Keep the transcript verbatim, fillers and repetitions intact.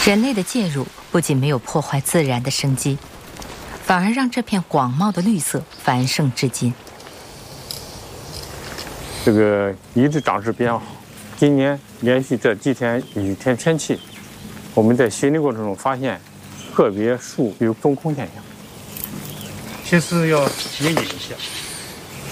人类的介入不仅没有破坏自然的生机，反而让这片广袤的绿色繁盛至今。 这个一直长势比较好，今年连续这几天雨天天气，我们在巡礼过程中发现个别树有中空现象， 其实要接引一下。